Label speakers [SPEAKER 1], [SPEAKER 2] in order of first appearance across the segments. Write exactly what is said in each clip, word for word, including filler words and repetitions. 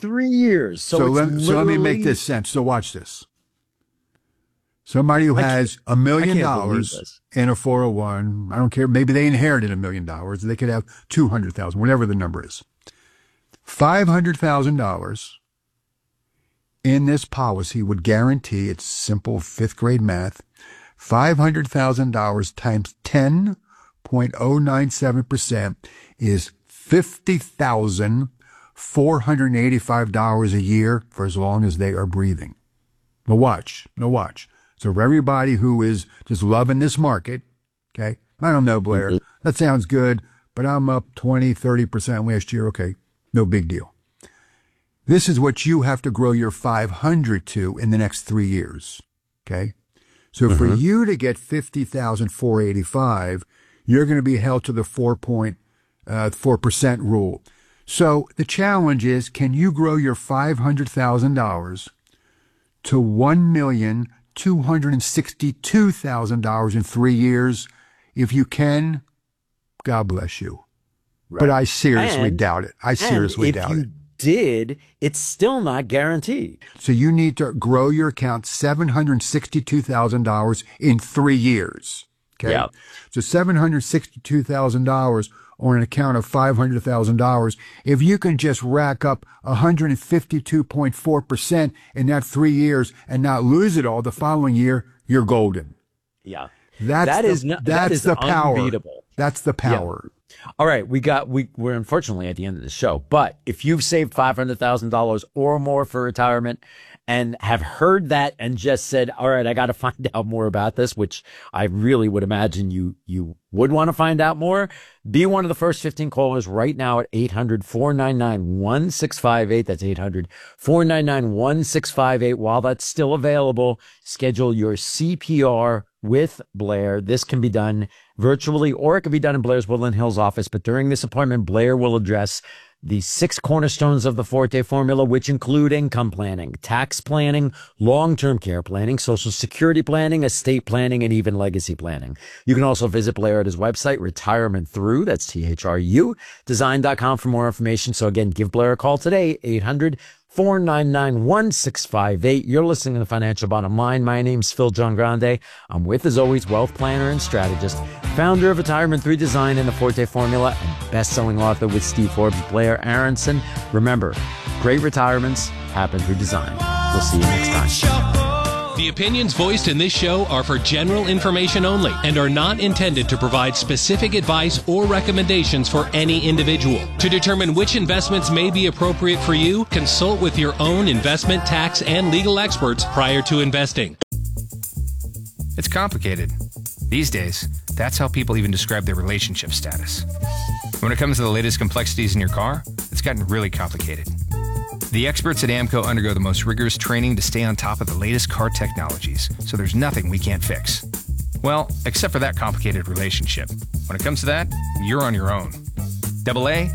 [SPEAKER 1] three years. So,
[SPEAKER 2] So,
[SPEAKER 1] it's
[SPEAKER 2] let, so let me make
[SPEAKER 1] literally-
[SPEAKER 2] this sense. So watch this. Somebody who
[SPEAKER 1] I
[SPEAKER 2] has a
[SPEAKER 1] I
[SPEAKER 2] million
[SPEAKER 1] can't believe
[SPEAKER 2] dollars
[SPEAKER 1] this.
[SPEAKER 2] in a four oh one, I don't care, maybe they inherited a million dollars. They could have two hundred thousand, whatever the number is. five hundred thousand dollars in this policy would guarantee, it's simple fifth grade math, five hundred thousand dollars times ten point oh nine seven percent is fifty thousand four hundred eighty-five dollars a year for as long as they are breathing. Now watch, now watch. So for everybody who is just loving this market, okay, I don't know, Blair,
[SPEAKER 1] Mm-hmm.
[SPEAKER 2] that sounds good, but I'm up twenty, thirty percent last year. Okay, no big deal. This is what you have to grow your five hundred to in the next three years, okay? So for
[SPEAKER 1] Mm-hmm.
[SPEAKER 2] you to get fifty thousand four hundred eighty-five, you're going to be held to the four point four percent rule. So the challenge is, can you grow your five hundred thousand dollars to one million two hundred sixty-two thousand dollars in three years? If you can, God bless you.
[SPEAKER 1] Right.
[SPEAKER 2] But I seriously
[SPEAKER 1] And-
[SPEAKER 2] doubt it. I seriously
[SPEAKER 1] and if
[SPEAKER 2] doubt
[SPEAKER 1] you
[SPEAKER 2] it.
[SPEAKER 1] did, it's still not guaranteed.
[SPEAKER 2] So you need to grow your account seven hundred sixty-two thousand dollars in three years. Okay.
[SPEAKER 1] Yeah.
[SPEAKER 2] So seven hundred sixty-two thousand dollars on an account of five hundred thousand dollars. If you can just rack up one hundred fifty-two point four percent in that three years and not lose it all the following year, you're golden.
[SPEAKER 1] Yeah.
[SPEAKER 2] That's
[SPEAKER 1] That
[SPEAKER 2] the,
[SPEAKER 1] is no- that
[SPEAKER 2] that's
[SPEAKER 1] is
[SPEAKER 2] the power.
[SPEAKER 1] unbeatable.
[SPEAKER 2] That's the power.
[SPEAKER 1] All right, we got we we're unfortunately at the end of the show, but if you've saved five hundred thousand dollars or more for retirement and have heard that and just said, "All right, I got to find out more about this," which I really would imagine you you would want to find out more, be one of the first fifteen callers right now at eight hundred, four nine nine, one six five eight. That's eight hundred, four nine nine, one six five eight. While that's still available, schedule your C P R with Blair. This can be done virtually, or it can be done in Blair's Woodland Hills office. But during this appointment, Blair will address the six cornerstones of the Forte formula, which include income planning, tax planning, long-term care planning, social security planning, estate planning, and even legacy planning. You can also visit Blair at his website, Retirement Through, that's T H R U, design dot com for more information. So again, give Blair a call today, eight hundred, four nine nine, one six five eight. You're listening to The Financial Bottom Line. My name's Phil John Grande. I'm with, as always, wealth planner and strategist, founder of Retirement through Design and the Forte Formula, and best-selling author with Steve Forbes, Blair Aronson. Remember, great retirements happen through design. We'll see you next time.
[SPEAKER 3] The opinions voiced in this show are for general information only and are not intended to provide specific advice or recommendations for any individual. To determine which investments may be appropriate for you, consult with your own investment, tax, and legal experts prior to investing.
[SPEAKER 4] It's complicated. These days, that's how people even describe their relationship status. When it comes to the latest complexities in your car, it's gotten really complicated. The experts at AAMCO undergo the most rigorous training to stay on top of the latest car technologies, so there's nothing we can't fix. Well, except for that complicated relationship. When it comes to that, you're on your own. Double A,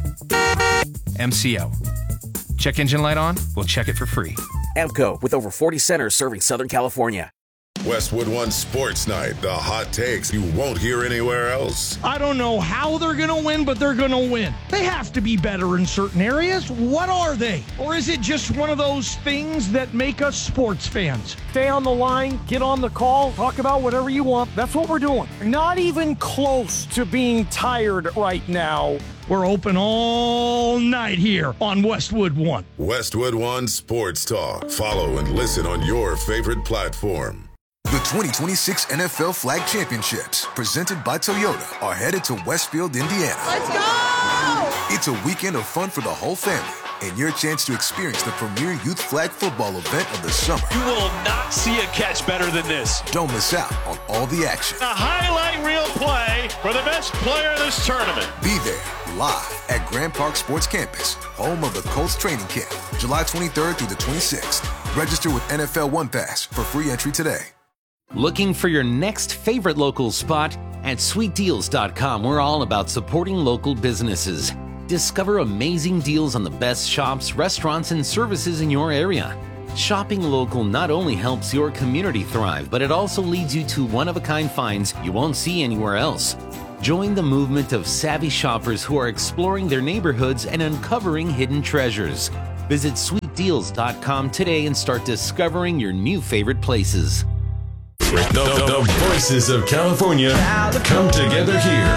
[SPEAKER 4] M C O. Check engine light on? We'll check it for free.
[SPEAKER 5] AAMCO, with over forty centers serving Southern California.
[SPEAKER 6] Westwood One Sports Night, the hot takes you won't hear anywhere else.
[SPEAKER 7] I don't know how they're going to win, but they're going to win. They have to be better in certain areas. What are they? Or is it just one of those things that make us sports fans? Stay on the line, get on the call, talk about whatever you want. That's what we're doing. Not even close to being tired right now. We're open all night here on Westwood One.
[SPEAKER 6] Westwood One Sports Talk. Follow and listen on your favorite platform.
[SPEAKER 8] The twenty twenty-six N F L Flag Championships, presented by Toyota, are headed to Westfield, Indiana.
[SPEAKER 9] Let's go!
[SPEAKER 8] It's a weekend of fun for the whole family and your chance to experience the premier youth flag football event of the summer.
[SPEAKER 9] You will not see a catch better than this.
[SPEAKER 8] Don't miss out on all the action.
[SPEAKER 9] A highlight reel play for the best player in this tournament.
[SPEAKER 8] Be there live at Grand Park Sports Campus, home of the Colts training camp, July twenty-third through the twenty-sixth. Register with N F L One Pass for free entry today.
[SPEAKER 10] Looking for your next favorite local spot? At sweet deals dot com, we're all about supporting local businesses. Discover amazing deals on the best shops, restaurants, and services in your area. Shopping local not only helps your community thrive, but it also leads you to one-of-a-kind finds you won't see anywhere else. Join the movement of savvy shoppers who are exploring their neighborhoods and uncovering hidden treasures. Visit sweet deals dot com today and start discovering your new favorite places.
[SPEAKER 6] The, the, the voices of California come together here.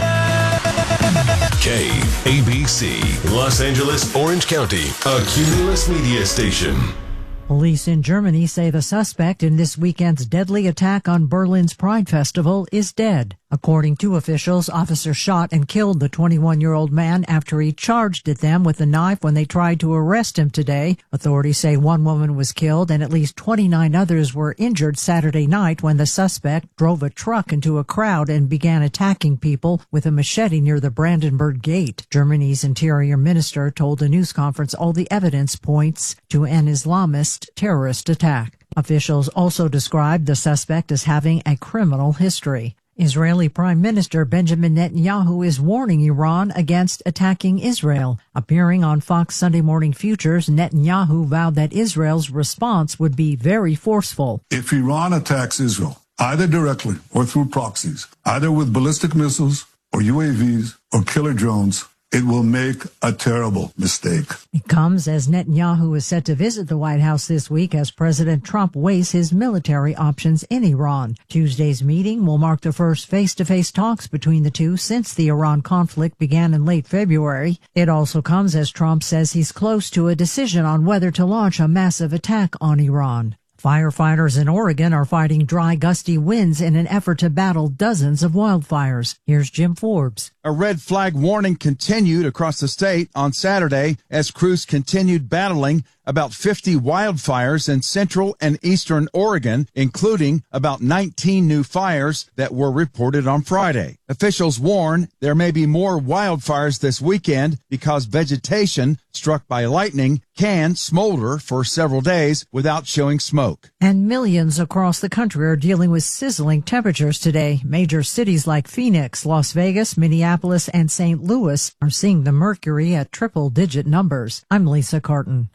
[SPEAKER 6] K A B C, Los Angeles, Orange County, a Cumulus media station.
[SPEAKER 11] Police in Germany say the suspect in this weekend's deadly attack on Berlin's Pride Festival is dead. According to officials, officers shot and killed the twenty-one-year-old man after he charged at them with a knife when they tried to arrest him today. Authorities say one woman was killed and at least twenty-nine others were injured Saturday night when the suspect drove a truck into a crowd and began attacking people with a machete near the Brandenburg Gate. Germany's interior minister told a news conference all the evidence points to an Islamist terrorist attack. Officials also described the suspect as having a criminal history. Israeli Prime Minister Benjamin Netanyahu is warning Iran against attacking Israel. Appearing on Fox Sunday Morning Futures, Netanyahu vowed that Israel's response would be very forceful.
[SPEAKER 12] If Iran attacks Israel, either directly or through proxies, either with ballistic missiles or U A Vs or killer drones, it will make a terrible mistake.
[SPEAKER 11] It comes as Netanyahu is set to visit the White House this week as President Trump weighs his military options in Iran. Tuesday's meeting will mark the first face-to-face talks between the two since the Iran conflict began in late February. It also comes as Trump says he's close to a decision on whether to launch a massive attack on Iran. Firefighters in Oregon are fighting dry, gusty winds in an effort to battle dozens of wildfires. Here's Jim Forbes.
[SPEAKER 13] A red flag warning continued across the state on Saturday as crews continued battling about fifty wildfires in central and eastern Oregon, including about nineteen new fires that were reported on Friday. Officials warn there may be more wildfires this weekend because vegetation struck by lightning can smolder for several days without showing smoke.
[SPEAKER 11] And millions across the country are dealing with sizzling temperatures today. Major cities like Phoenix, Las Vegas, Minneapolis, and Saint Louis are seeing the mercury at triple-digit numbers. I'm Lisa Carton.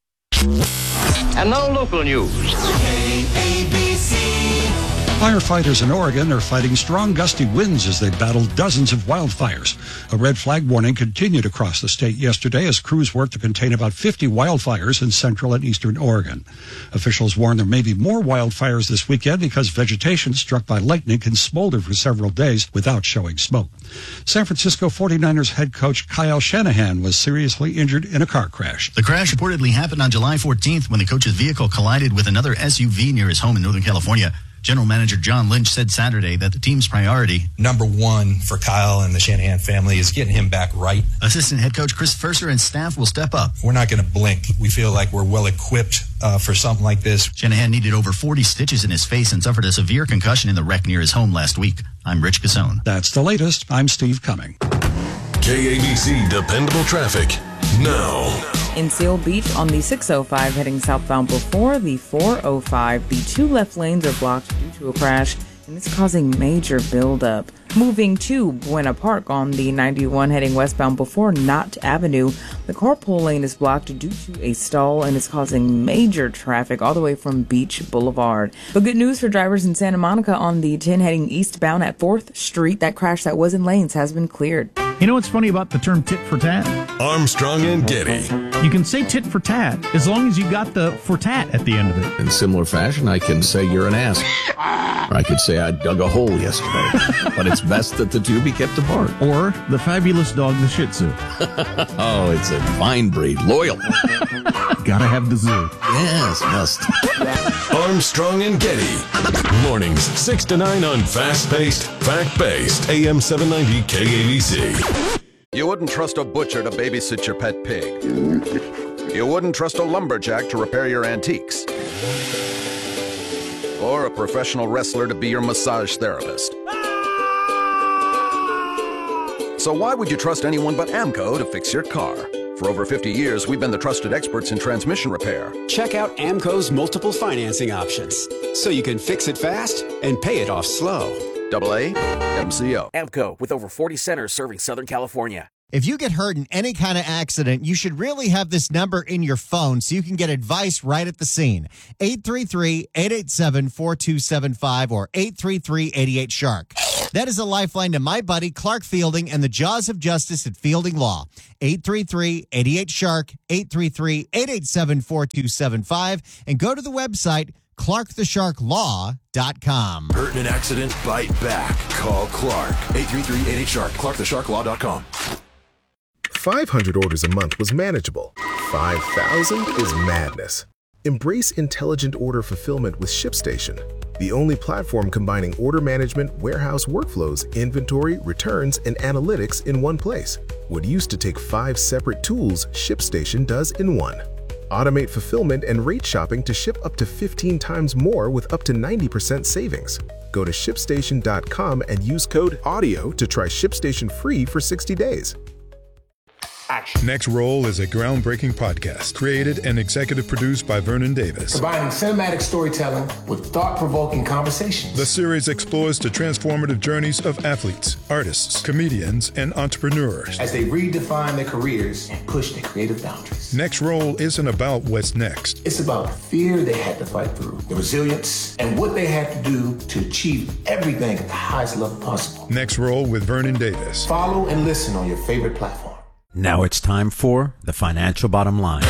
[SPEAKER 14] And now local news.
[SPEAKER 15] K A B C. Firefighters in Oregon are fighting strong gusty winds as they battle dozens of wildfires. A red flag warning continued across the state yesterday as crews worked to contain about fifty wildfires in central and eastern Oregon. Officials warn there may be more wildfires this weekend because vegetation struck by lightning can smolder for several days without showing smoke. San Francisco forty-niners head coach Kyle Shanahan was seriously injured in a car crash.
[SPEAKER 16] The crash reportedly happened on July fourteenth when the coach's vehicle collided with another S U V near his home in Northern California. General Manager John Lynch said Saturday that the team's priority,
[SPEAKER 17] number one for Kyle and the Shanahan family, is getting him back right.
[SPEAKER 16] Assistant head coach Chris Ferser and staff will step up.
[SPEAKER 17] We're not going to blink. We feel like we're well equipped uh, for something like this.
[SPEAKER 16] Shanahan needed over forty stitches in his face and suffered a severe concussion in the wreck near his home last week. I'm Rich Cassone.
[SPEAKER 15] That's the latest. I'm Steve Cumming.
[SPEAKER 6] K A B C Dependable Traffic now.
[SPEAKER 18] In Seal Beach on the six oh five heading southbound before the four oh five, the two left lanes are blocked due to a crash, and it's causing major buildup. Moving to Buena Park on the ninety-one heading westbound before Knott Avenue, the carpool lane is blocked due to a stall and is causing major traffic all the way from Beach Boulevard. But good news for drivers in Santa Monica on the ten heading eastbound at fourth Street. That crash that was in lanes has been cleared.
[SPEAKER 7] You know what's funny about the term tit for tat?
[SPEAKER 6] Armstrong and Getty.
[SPEAKER 7] You can say tit for tat as long as you got the for tat at the end of it.
[SPEAKER 19] In similar fashion, I can say you're an ass. Or I could say I dug a hole yesterday. But it's best that the two be kept apart.
[SPEAKER 7] Or the fabulous dog, the Shih Tzu.
[SPEAKER 19] Oh, it's a fine breed. Loyal.
[SPEAKER 7] Gotta have the zoo.
[SPEAKER 19] Yes, must.
[SPEAKER 6] Armstrong and Getty. Mornings six to nine on fast-paced, fact-based A M seven ninety K A B C.
[SPEAKER 20] You wouldn't trust a butcher to babysit your pet pig. You wouldn't trust a lumberjack to repair your antiques. Or a professional wrestler to be your massage therapist. So why would you trust anyone but AMCO to fix your car? For over fifty years, we've been the trusted experts in transmission repair.
[SPEAKER 21] Check out AMCO's multiple financing options, so you can fix it fast and pay it off slow.
[SPEAKER 20] Double A M C O.
[SPEAKER 5] AMCO, with over forty centers serving Southern California.
[SPEAKER 22] If you get hurt in any kind of accident, you should really have this number in your phone so you can get advice right at the scene. eight three three, eight eight seven, four two seven five or eight three three, eight eight, shark. That is a lifeline to my buddy Clark Fielding and the jaws of justice at Fielding Law. eight three three, eight eight, shark, eight three three, eight eight seven, four two seven five, and go to the website clark the shark law dot com.
[SPEAKER 6] Hurt in an accident? Bite back. Call Clark. eight three three, eight eight, shark. clark the shark law dot com.
[SPEAKER 1] five hundred orders a month was manageable. five thousand is madness. Embrace intelligent order fulfillment with ShipStation, the only platform combining order management, warehouse workflows, inventory, returns, and analytics in one place. What used to take five separate tools, ShipStation does in one. Automate fulfillment and rate shopping to ship up to fifteen times more with up to ninety percent savings. Go to ship station dot com and use code AUDIO to try ShipStation free for sixty days.
[SPEAKER 2] Action. Next Roll is a groundbreaking podcast created and executive produced by Vernon Davis.
[SPEAKER 23] Combining cinematic storytelling with thought-provoking conversations.
[SPEAKER 2] The series explores the transformative journeys of athletes, artists, comedians, and entrepreneurs
[SPEAKER 23] as they redefine their careers and push their creative boundaries.
[SPEAKER 2] Next Roll isn't about what's next.
[SPEAKER 23] It's about the fear they had to fight through, the resilience, and what they had to do to achieve everything at the highest level possible.
[SPEAKER 2] Next Roll with Vernon Davis.
[SPEAKER 23] Follow and listen on your favorite platform.
[SPEAKER 24] Now it's time for The Financial Bottom Line.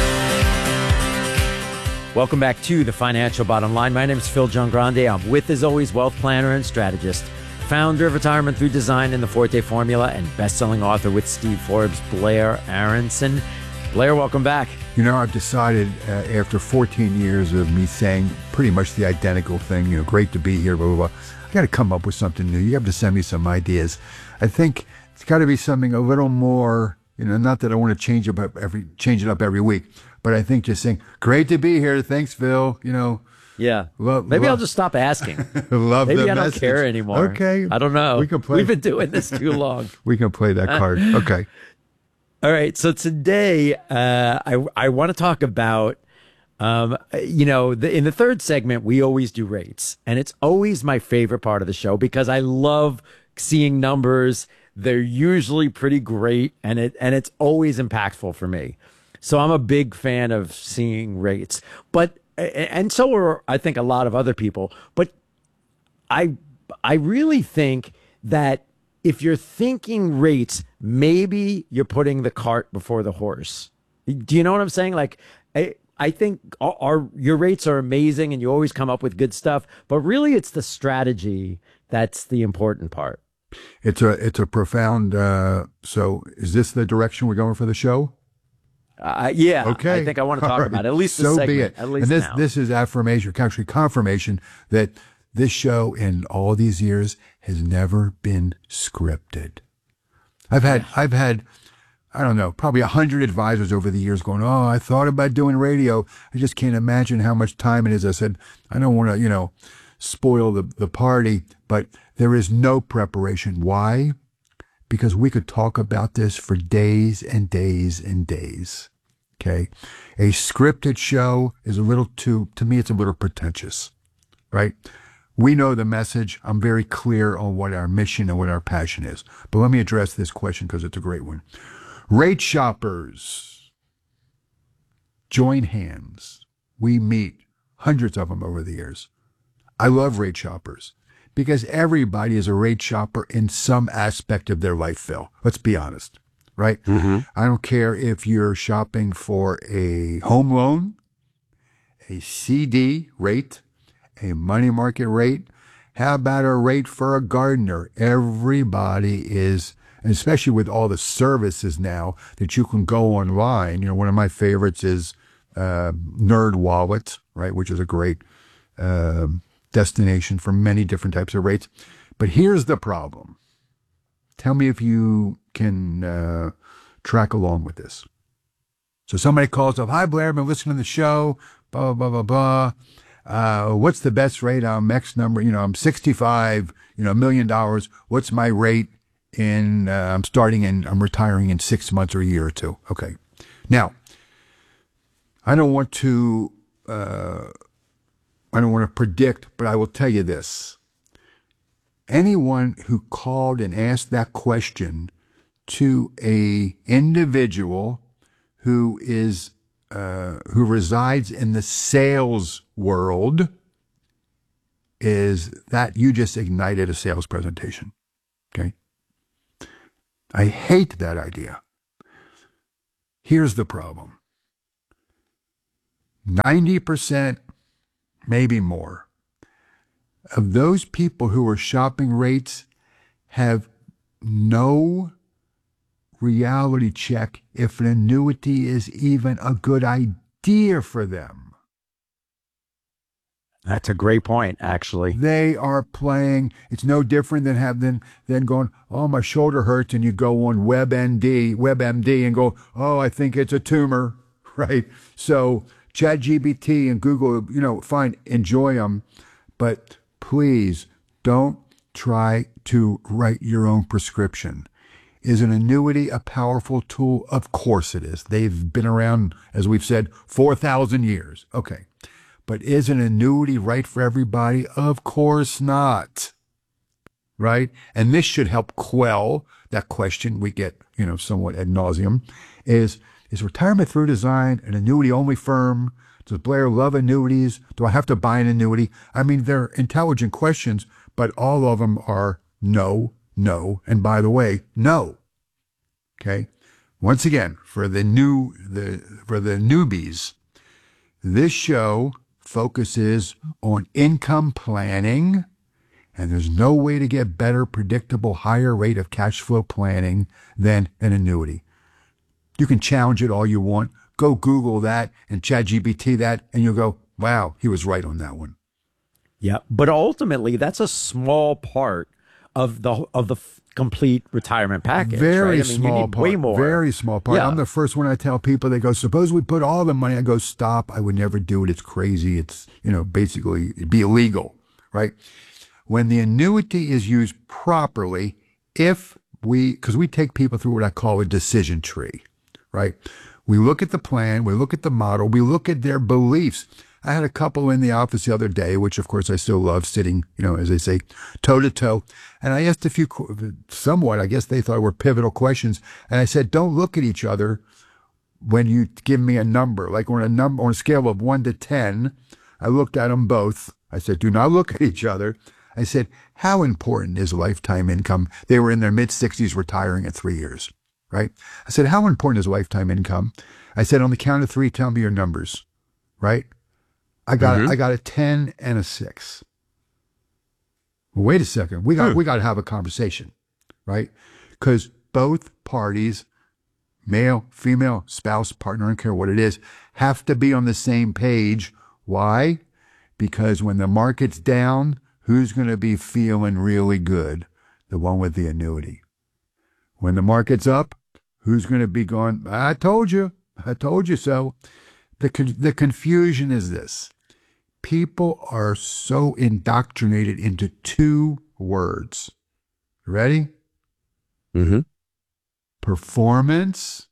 [SPEAKER 24] Welcome back to The Financial Bottom Line. My name is Phil Giangrande. I'm with, as always, wealth planner and strategist, founder of Retirement Through Design and the Forte Formula, and best-selling author with Steve Forbes, Blair Aronson. Blair, welcome back.
[SPEAKER 25] You know, I've decided uh, after fourteen years of me saying pretty much the identical thing, you know, great to be here, blah, blah, blah. I got to come up with something new. You have to send me some ideas. I think it's got to be something a little more... You know, not that I want to change it up every change it up every week, but I think just saying, "Great to be here, thanks, Phil." You know,
[SPEAKER 24] yeah.
[SPEAKER 25] Love,
[SPEAKER 24] Maybe
[SPEAKER 25] love,
[SPEAKER 24] I'll just stop asking.
[SPEAKER 25] love
[SPEAKER 24] Maybe
[SPEAKER 25] the
[SPEAKER 24] I don't
[SPEAKER 25] message.
[SPEAKER 24] care anymore.
[SPEAKER 25] Okay,
[SPEAKER 24] I don't know.
[SPEAKER 25] We can play.
[SPEAKER 24] We've been doing this too long.
[SPEAKER 25] We can play that card. Okay.
[SPEAKER 24] All right. So today, uh, I I want to talk about, um, you know, the, in the third segment, we always do rates, and it's always my favorite part of the show because I love seeing numbers. They're usually pretty great, and it and it's always impactful for me. So I'm a big fan of seeing rates, but and so are I think a lot of other people. But I I really think that if you're thinking rates, maybe you're putting the cart before the horse. Do you know what I'm saying? Like I I think our, our your rates are amazing, and you always come up with good stuff. But really, it's the strategy that's the important part.
[SPEAKER 25] It's a it's a profound. Uh, so, is this the direction we're going for the show?
[SPEAKER 24] Uh, yeah.
[SPEAKER 25] Okay.
[SPEAKER 24] I think I want to talk
[SPEAKER 25] right.
[SPEAKER 24] about it, at least the
[SPEAKER 25] so
[SPEAKER 24] segment.
[SPEAKER 25] be it.
[SPEAKER 24] At least
[SPEAKER 25] and this
[SPEAKER 24] now.
[SPEAKER 25] this is affirmation, actually confirmation that this show in all these years has never been scripted. I've had I've had I don't know probably a hundred advisors over the years going, oh, I thought about doing radio. I just can't imagine how much time it is. I said I don't want to you know spoil the the party, but there is no preparation. Why? Because we could talk about this for days and days and days. Okay. A scripted show is a little too, to me, it's a little pretentious, right? We know the message. I'm very clear on what our mission and what our passion is. But let me address this question because it's a great one. Rate shoppers, join hands. We meet hundreds of them over the years. I love rate shoppers. Because everybody is a rate shopper in some aspect of their life, Phil. Let's be honest, right? Mm-hmm. I don't care if you're shopping for a home loan, a C D rate, a money market rate. How about a rate for a gardener? Everybody is, and especially with all the services now that you can go online. You know, one of my favorites is uh, NerdWallet, right, which is a great uh, destination for many different types of rates. But here's the problem. Tell me if you can uh, track along with this. So somebody calls up, hi, Blair, I've been listening to the show, blah, blah, blah, blah, blah. Uh, what's the best rate on X number? You know, I'm sixty-five, you know, a million dollars. What's my rate in, uh, I'm starting in, I'm retiring in six months or a year or two. Okay. Now, I don't want to, uh, I don't want to predict, but I will tell you this. Anyone who called and asked that question to a individual who is uh, who resides in the sales world is that you just ignited a sales presentation. Okay? I hate that idea. Here's the problem. ninety percent, maybe more, of those people who are shopping rates have no reality check if an annuity is even a good idea for them.
[SPEAKER 24] That's a great point, actually.
[SPEAKER 25] They are playing. It's no different than have than, than going, oh, my shoulder hurts, and you go on WebMD, WebMD and go, oh, I think it's a tumor, right? So ChatGPT and Google, you know, fine, enjoy them, but please don't try to write your own prescription. Is an annuity a powerful tool? Of course it is. They've been around, as we've said, four thousand years. Okay. But is an annuity right for everybody? Of course not. Right? And this should help quell that question we get, you know, somewhat ad nauseum. Is, is Retirement Through Design an annuity-only firm? Does Blair love annuities? Do I have to buy an annuity? I mean, they're intelligent questions, but all of them are no, no, and by the way, no. Okay? Once again, for the new the for the newbies, this show focuses on income planning, and there's no way to get better, predictable, higher rate of cash flow planning than an annuity. You can challenge it all you want. Go Google that and ChatGPT that, and you'll go, wow, he was right on that one.
[SPEAKER 24] Yeah, but ultimately, that's a small part of the of the f- complete retirement package.
[SPEAKER 25] Very
[SPEAKER 24] right? I mean,
[SPEAKER 25] small
[SPEAKER 24] you need
[SPEAKER 25] part.
[SPEAKER 24] Way more.
[SPEAKER 25] Very small part.
[SPEAKER 24] Yeah.
[SPEAKER 25] I'm the first one I tell people. They go, suppose we put all the money. I go, stop. I would never do it. It's crazy. It's, you know, basically it'd be illegal, right? When the annuity is used properly, if we, because we take people through what I call a decision tree, right? We look at the plan, we look at the model, we look at their beliefs. I had a couple in the office the other day, which of course I still love, sitting, you know, as they say, toe to toe. And I asked a few, somewhat, I guess they thought were pivotal questions. And I said, don't look at each other when you give me a number. Like on a number, on a scale of one to ten, I looked at them both. I said, do not look at each other. I said, how important is lifetime income? They were in their mid sixties, retiring at three years, right? I said, how important is lifetime income? I said, on the count of three, tell me your numbers, right? I got mm-hmm. I got a ten and a six. Well, wait a second. We got hmm. we got to have a conversation, right? Because both parties, male, female, spouse, partner, I don't care what it is, have to be on the same page. Why? Because when the market's down, who's going to be feeling really good? The one with the annuity. When the market's up, who's going to be going, I told you, I told you so. The the confusion is this. People are so indoctrinated into two words. Ready?
[SPEAKER 24] Mm-hmm.
[SPEAKER 25] Performance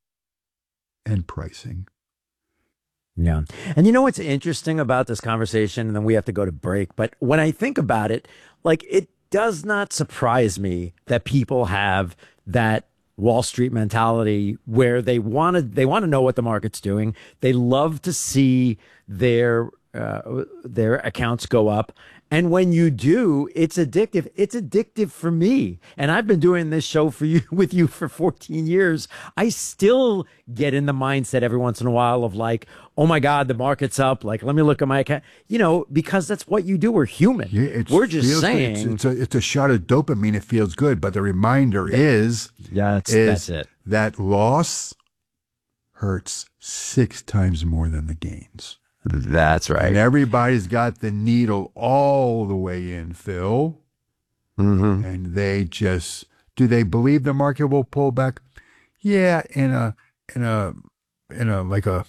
[SPEAKER 25] and pricing.
[SPEAKER 24] Yeah. And you know what's interesting about this conversation, and then we have to go to break, but when I think about it, like, it does not surprise me that people have that Wall Street mentality where they want to they want to know what the market's doing. They love to see their uh, their accounts go up. And when you do, it's addictive. It's addictive for me. And I've been doing this show for you with you for fourteen years. I still get in the mindset every once in a while of like, oh my God, the market's up. Like, let me look at my account. You know, because that's what you do. We're human.
[SPEAKER 25] Yeah, it's,
[SPEAKER 24] We're just
[SPEAKER 25] feels,
[SPEAKER 24] saying.
[SPEAKER 25] It's, it's, a, it's a shot of dopamine. It feels good. But the reminder is,
[SPEAKER 24] yeah, that's,
[SPEAKER 25] is
[SPEAKER 24] that's it.
[SPEAKER 25] that loss hurts six times more than the gains.
[SPEAKER 24] That's right.
[SPEAKER 25] And everybody's got the needle all the way in, Phil.
[SPEAKER 24] Mm-hmm.
[SPEAKER 25] And they just, do they believe the market will pull back? Yeah, in a, in a, in a, like a,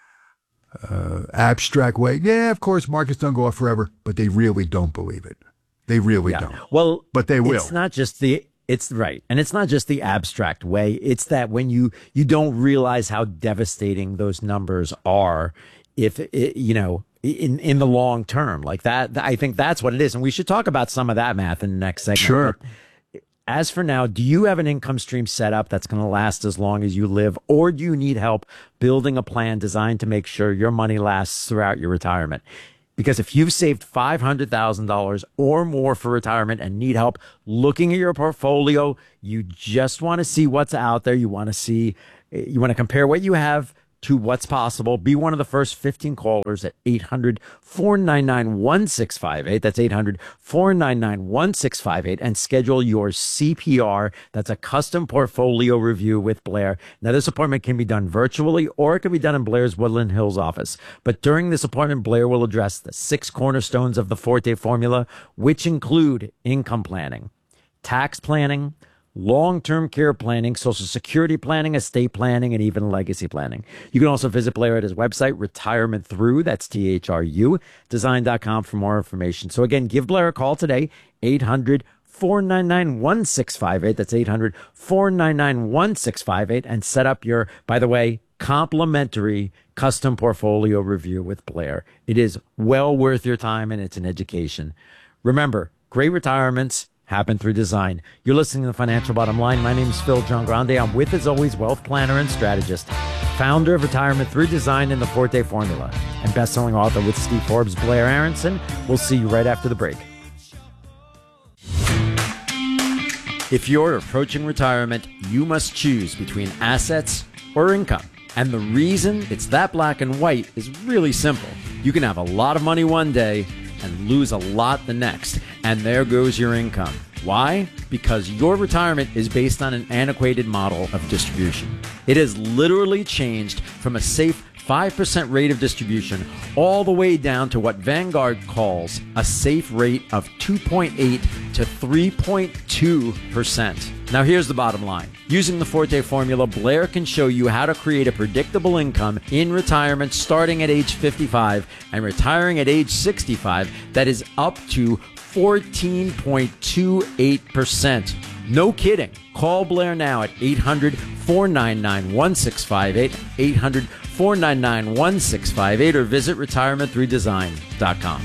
[SPEAKER 25] uh, abstract way. Yeah, of course, markets don't go up forever, but they really don't believe it. They really
[SPEAKER 24] yeah.
[SPEAKER 25] don't.
[SPEAKER 24] Well,
[SPEAKER 25] but they will.
[SPEAKER 24] It's not just the, It's right. And it's not just the abstract way. It's that when you, you don't realize how devastating those numbers are, if it, you know, in, in the long term, like that, I think that's what it is. And we should talk about some of that math in the next segment.
[SPEAKER 25] Sure.
[SPEAKER 24] But as for now, do you have an income stream set up that's going to last as long as you live, or do you need help building a plan designed to make sure your money lasts throughout your retirement? Because if you've saved five hundred thousand dollars or more for retirement and need help looking at your portfolio, you just want to see what's out there. You want to see, you want to compare what you have to what's possible. Be one of the first fifteen callers at eight hundred, four nine nine, one six five eight. That's eight hundred, four nine nine, one six five eight, and schedule your C P R. That's a custom portfolio review with Blair. Now, this appointment can be done virtually or it can be done in Blair's Woodland Hills office. But during this appointment, Blair will address the six cornerstones of the Forte formula, which include income planning, tax planning, long-term care planning, Social Security planning, estate planning, and even legacy planning. You can also visit Blair at his website, Retirement Through, that's T H R U, design dot com for more information. So again, give Blair a call today, eight hundred, four nine nine, one six five eight. That's eight hundred, four nine nine, one six five eight, and set up your, by the way, complimentary custom portfolio review with Blair. It is well worth your time, and it's an education. Remember, great retirements happen through design. You're listening to The Financial Bottom Line. My name is Phil Giangrande. I'm with, as always, wealth planner and strategist, founder of Retirement Through Design and the Forte Formula, and best-selling author with Steve Forbes, Blair Aronson. We'll see you right after the break. If you're approaching retirement, you must choose between assets or income. And the reason it's that black and white is really simple. You can have a lot of money one day and lose a lot the next. And there goes your income. Why? Because your retirement is based on an antiquated model of distribution. It has literally changed from a safe five percent rate of distribution all the way down to what Vanguard calls a safe rate of two point eight to three point two percent. Now here's the bottom line. Using the Forte formula, Blair can show you how to create a predictable income in retirement starting at age fifty-five and retiring at age sixty-five that is up to fourteen point two eight percent. No kidding. Call Blair now at eight hundred, four nine nine, one six five eight, eight hundred, four nine nine, one six five eight, or visit retirement through design dot com.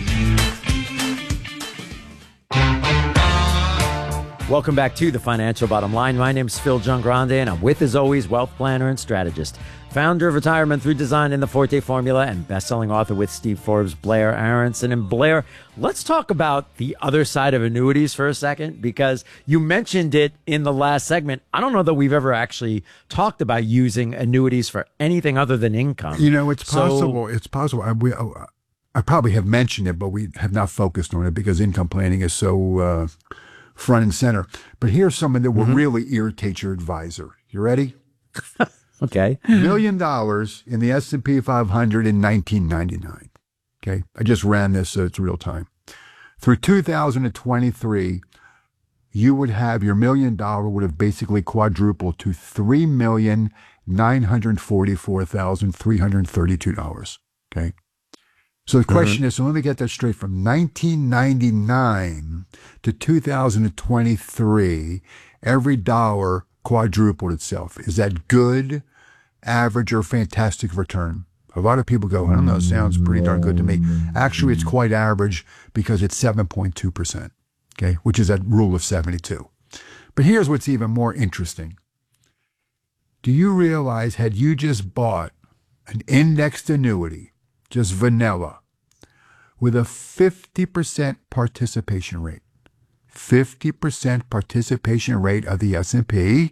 [SPEAKER 24] Welcome back to The Financial Bottom Line. My name is Phil Giangrande, and I'm with, as always, wealth planner and strategist, founder of Retirement Through Design and the Forte Formula, and best-selling author with Steve Forbes, Blair Aronson. And Blair, let's talk about the other side of annuities for a second, because you mentioned it in the last segment. I don't know that we've ever actually talked about using annuities for anything other than income.
[SPEAKER 25] You know, it's
[SPEAKER 24] So-
[SPEAKER 25] possible. It's possible. I, we, I probably have mentioned it, but we have not focused on it because income planning is so uh, front and center. But here's something that will
[SPEAKER 24] Mm-hmm.
[SPEAKER 25] really irritate your advisor. You ready?
[SPEAKER 24] Okay.
[SPEAKER 25] Million dollars in the S and P five hundred in nineteen ninety-nine. Okay. I just ran this, so it's real time. Through two thousand twenty-three, you would have your million dollar would have basically quadrupled to three million nine hundred forty-four thousand three hundred thirty-two dollars. Okay. So the question is, so let me get that straight. From nineteen ninety-nine to two thousand twenty-three, every dollar quadrupled itself. Is that good, average, or fantastic return? A lot of people go, I don't know, it sounds pretty darn good to me. Actually, it's quite average because it's seven point two percent, okay, which is that rule of seventy-two. But here's what's even more interesting. Do you realize, had you just bought an indexed annuity, just vanilla, with a fifty percent participation rate, fifty percent participation rate of the S and P,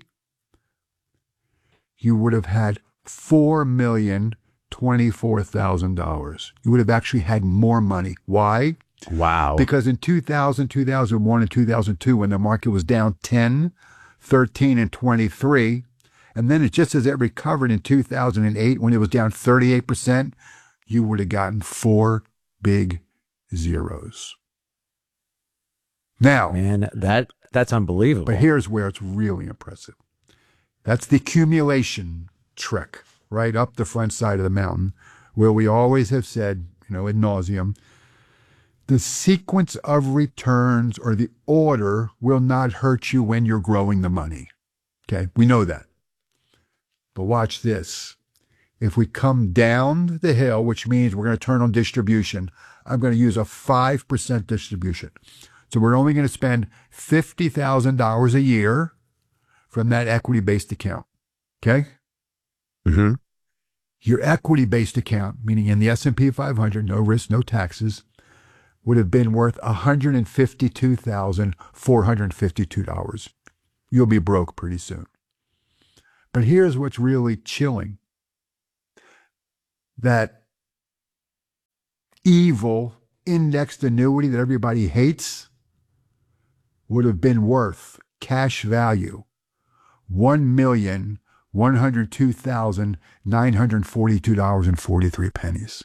[SPEAKER 25] you would have had four million twenty-four thousand dollars. You would have actually had more money. Why?
[SPEAKER 24] Wow.
[SPEAKER 25] Because in two thousand, two thousand one, and two thousand two, when the market was down ten, thirteen, and twenty-three, and then it just as it recovered in two thousand eight when it was down thirty-eight percent, you would have gotten four big zeros. Now,
[SPEAKER 24] man, that that's unbelievable.
[SPEAKER 25] But here's where it's really impressive. That's the accumulation trick, right up the front side of the mountain, where we always have said, you know, ad nauseum, the sequence of returns or the order will not hurt you when you're growing the money. Okay, we know that. But watch this. If we come down the hill, which means we're going to turn on distribution, I'm going to use a five percent distribution. So we're only going to spend fifty thousand dollars a year from that equity-based account. Okay?
[SPEAKER 24] Mm-hmm.
[SPEAKER 25] your equity-based account, meaning in the S and P five hundred, no risk, no taxes, would have been worth one hundred fifty-two thousand four hundred fifty-two dollars. You'll be broke pretty soon. But here's what's really chilling. That evil indexed annuity that everybody hates would have been worth cash value one million one hundred two thousand nine hundred forty-two dollars and forty-three pennies.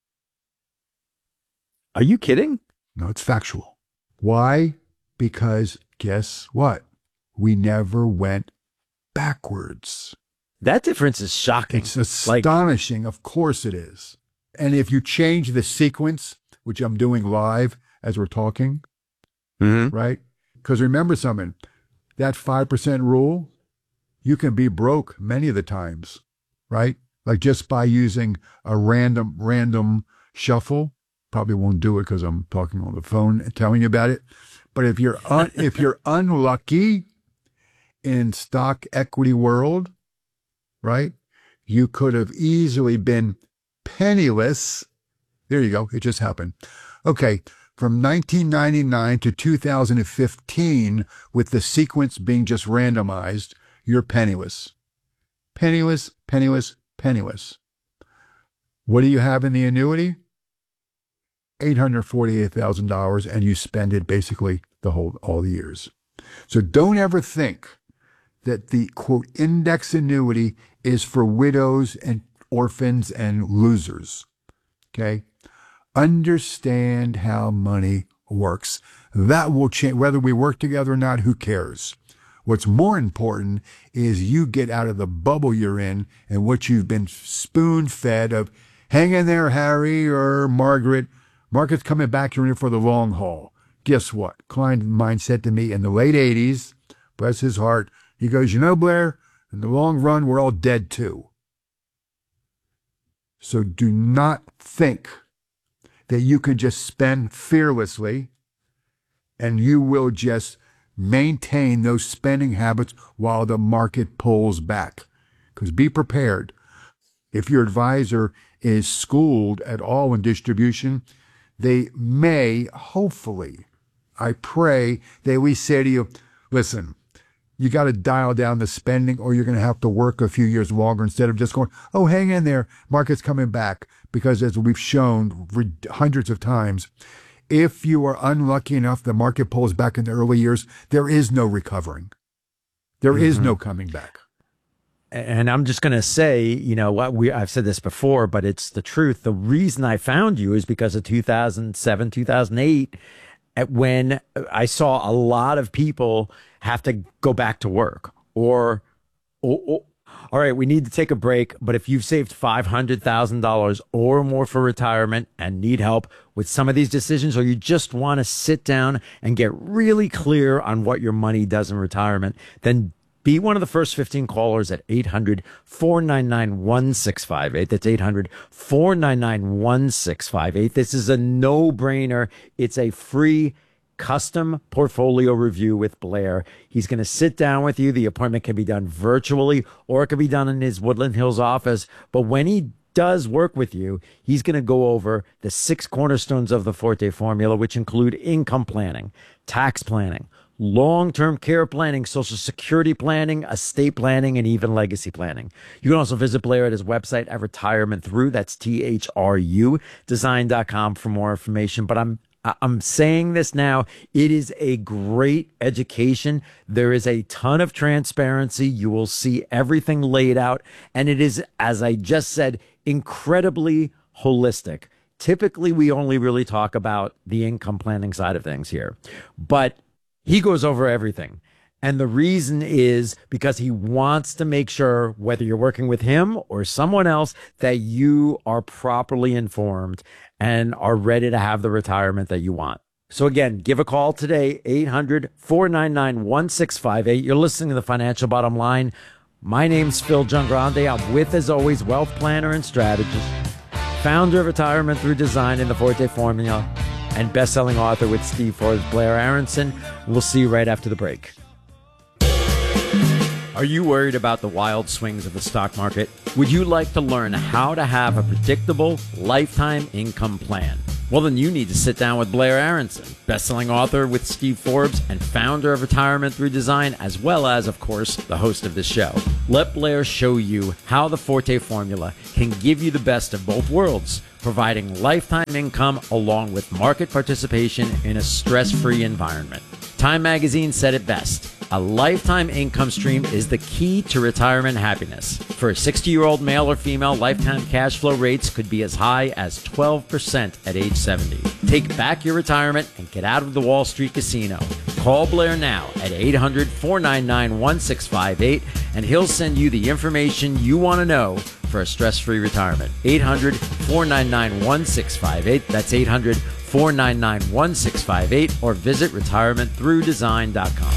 [SPEAKER 24] Are you kidding?
[SPEAKER 25] No, it's factual. Why? Because guess what? We never went backwards.
[SPEAKER 24] That difference is shocking.
[SPEAKER 25] It's astonishing. Like, of course it is. And if you change the sequence, which I'm doing live as we're talking,
[SPEAKER 24] mm-hmm.
[SPEAKER 25] right? Because remember something, that five percent rule, you can be broke many of the times, right? Like just by using a random, random shuffle. Probably won't do it because I'm talking on the phone and telling you about it. But if you're un- if you're unlucky in stock equity world, right, you could have easily been penniless. There you go. It just happened. Okay. From nineteen ninety-nine to two thousand fifteen, with the sequence being just randomized, you're penniless. Penniless, penniless, penniless. What do you have in the annuity? eight hundred forty-eight thousand dollars, and you spend it basically the whole, all the years. So don't ever think that the, quote, index annuity is for widows and orphans and losers. Okay? Understand how money works. That will change. Whether we work together or not, who cares? What's more important is you get out of the bubble you're in and what you've been spoon-fed of, hang in there, Harry or Margaret. Market's coming back, you're in it for the long haul. Guess what? Klein Mind said to me in the late eighties, bless his heart, he goes, you know, Blair, in the long run, we're all dead too. So do not think that you can just spend fearlessly and you will just maintain those spending habits while the market pulls back. Because be prepared. If your advisor is schooled at all in distribution, they may, hopefully, I pray, they always say to you, listen, you got to dial down the spending or you're going to have to work a few years longer instead of just going, oh, hang in there, market's coming back. Because as we've shown hundreds of times, if you are unlucky enough, the market pulls back in the early years, there is no recovering. There mm-hmm. is no coming back.
[SPEAKER 24] And I'm just going to say, you know, what we I've said this before, but it's the truth. The reason I found you is because of two thousand seven, two thousand eight, at when I saw a lot of people have to go back to work or, or, or all right, we need to take a break. But if you've saved five hundred thousand dollars or more for retirement and need help with some of these decisions, or you just want to sit down and get really clear on what your money does in retirement, then be one of the first fifteen callers at eight hundred, four nine nine, one six five eight. That's eight hundred, four nine nine, one six five eight. This is a no-brainer. It's a free custom portfolio review with Blair. He's going to sit down with you. The appointment can be done virtually or it can be done in his Woodland Hills office. But when he does work with you, he's going to go over the six cornerstones of the Forte formula, which include income planning, tax planning, long-term care planning, social security planning, estate planning, and even legacy planning. You can also visit Blair at his website at Retirement Through. That's T H R U design dot com for more information. But I'm I'm saying this now. It is a great education. There is a ton of transparency. You will see everything laid out. And it is, as I just said, incredibly holistic. Typically, we only really talk about the income planning side of things here. But he goes over everything. And the reason is because he wants to make sure, whether you're working with him or someone else, that you are properly informed and are ready to have the retirement that you want. So again, give a call today, eight hundred, four nine nine, one six five eight. You're listening to The Financial Bottom Line. My name's Phil Giangrande. I'm with, as always, wealth planner and strategist, founder of Retirement Through Design in the Forte Formula, and best-selling author with Steve Forbes, Blair Aronson. We'll see you right after the break. Are you worried about the wild swings of the stock market? Would you like to learn how to have a predictable lifetime income plan? Well, then you need to sit down with Blair Aronson, best-selling author with Steve Forbes and founder of Retirement Through Design, as well as, of course, the host of this show. Let Blair show you how the Forte formula can give you the best of both worlds, providing lifetime income along with market participation in a stress-free environment. Time magazine said it best. A lifetime income stream is the key to retirement happiness. For a sixty-year-old male or female, lifetime cash flow rates could be as high as twelve percent at age seventy. Take back your retirement and get out of the Wall Street casino. Call Blair now at eight hundred, four nine nine, one six five eight and he'll send you the information you want to know for a stress-free retirement. eight hundred, four nine nine, one six five eight. That's eight hundred, four nine nine, one six five eight or visit retirement through design dot com.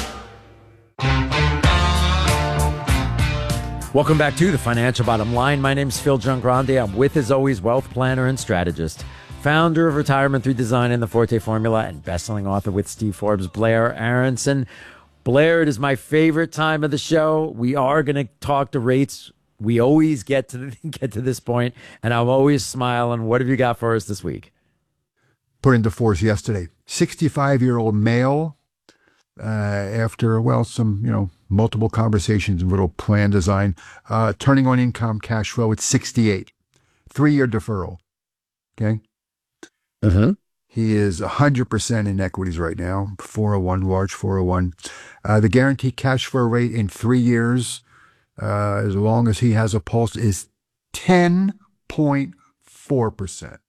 [SPEAKER 24] Welcome back to the Financial Bottom Line. My name's Phil Giangrande. I'm with, as always, wealth planner and strategist, founder of Retirement Through Design and the Forte Formula, and best-selling author with Steve Forbes, Blair Aronson. Blair, it is my favorite time of the show. We are going to talk to rates. We always get to get to this point, and I'm always smiling. What have you got for us this week?
[SPEAKER 25] Put into force yesterday. sixty-five-year-old male, uh, after, well, some, you know, multiple conversations and little plan design, uh, turning on income cash flow at sixty-eight. Three-year deferral. Okay?
[SPEAKER 24] Mm-hmm.
[SPEAKER 25] He is one hundred percent in equities right now, four oh one, large four oh one. Uh, the guaranteed cash flow rate in three years, uh, as long as he has a pulse, is ten point four percent.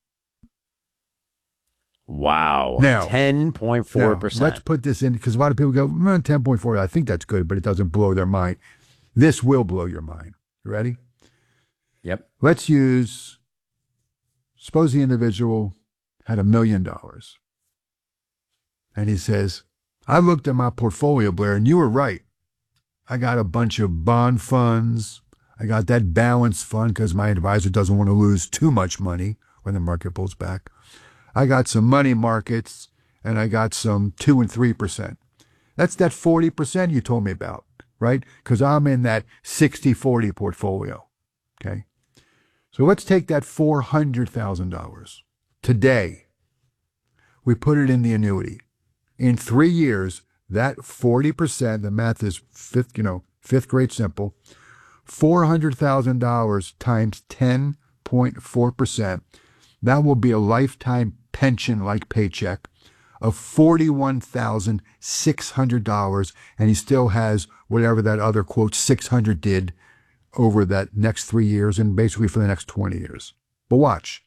[SPEAKER 24] Wow.
[SPEAKER 25] Now,
[SPEAKER 24] ten point four percent.
[SPEAKER 25] Now, let's put this in, because a lot of people go, mm, ten point four, I think that's good, but it doesn't blow their mind. This will blow your mind. You ready?
[SPEAKER 24] Yep.
[SPEAKER 25] Let's use, suppose the individual had a million dollars. And he says, I looked at my portfolio, Blair, and you were right. I got a bunch of bond funds. I got that balance fund because my advisor doesn't want to lose too much money when the market pulls back. I got some money markets, and I got some two and three percent. That's that forty percent you told me about, right? Because I'm in that sixty forty portfolio, okay? So let's take that four hundred thousand dollars. Today, we put it in the annuity. In three years, that forty percent, the math is fifth, you know, fifth grade simple, four hundred thousand dollars times ten point four percent, that will be a lifetime pension-like paycheck of forty-one thousand six hundred dollars, and he still has whatever that other, quote, six hundred did over that next three years and basically for the next twenty years. But watch.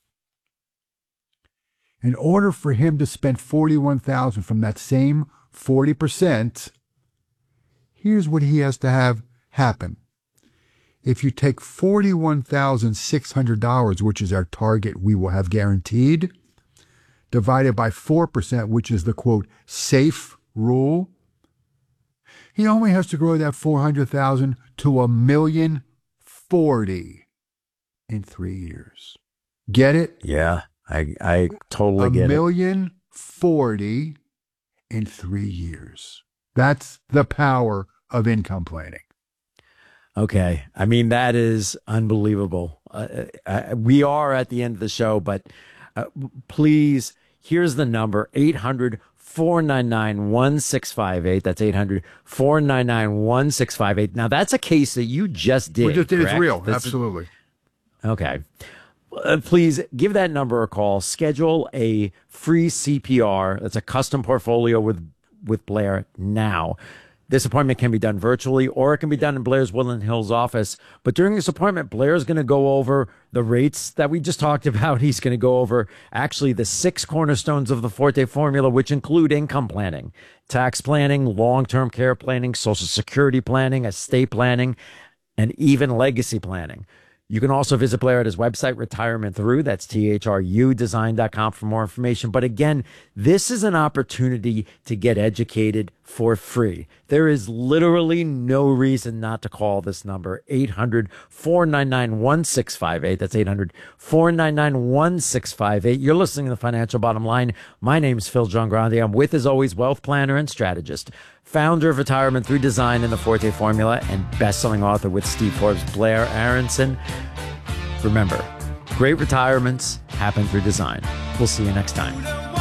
[SPEAKER 25] In order for him to spend forty-one thousand dollars from that same forty percent, here's what he has to have happen. If you take forty-one thousand six hundred dollars, which is our target we will have guaranteed, divided by four percent, which is the, quote, safe rule, he only has to grow that four hundred thousand dollars to a million forty in three years. Get it?
[SPEAKER 24] Yeah, I I totally
[SPEAKER 25] a
[SPEAKER 24] get it.
[SPEAKER 25] A million forty in three years. That's the power of income planning.
[SPEAKER 24] Okay. I mean, that is unbelievable. Uh, uh, we are at the end of the show, but uh, please, here's the number, eight hundred, four nine nine, one six five eight. That's eight hundred, four nine nine, one six five eight. Now, that's a case that you just did.
[SPEAKER 25] We just did.
[SPEAKER 24] Correct?
[SPEAKER 25] It's real.
[SPEAKER 24] That's
[SPEAKER 25] Absolutely.
[SPEAKER 24] A, okay. Uh, please give that number a call. Schedule a free C P R. That's a custom portfolio with, with Blair now. This appointment can be done virtually, or it can be done in Blair's Woodland Hills office. But during this appointment, Blair's going to go over the rates that we just talked about. He's going to go over actually the six cornerstones of the Forte formula, which include income planning, tax planning, long-term care planning, Social Security planning, estate planning, and even legacy planning. You can also visit Blair at his website, Retirement Through. That's T H R U design dot com for more information. But again, this is an opportunity to get educated for free. There is literally no reason not to call this number, eight hundred, four nine nine, one six five eight. That's eight hundred, four nine nine, one six five eight. You're listening to The Financial Bottom Line. My name's Phil Giangrande. I'm with, as always, wealth planner and strategist, founder of Retirement Through Design in the Forte Formula, and best-selling author with Steve Forbes, Blair Aronson. Remember, great retirements happen through design. We'll see you next time.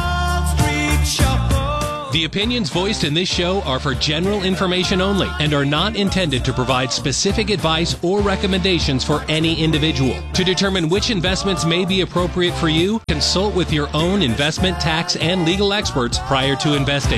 [SPEAKER 3] The opinions voiced in this show are for general information only and are not intended to provide specific advice or recommendations for any individual. To determine which investments may be appropriate for you, consult with your own investment, tax, and legal experts prior to investing.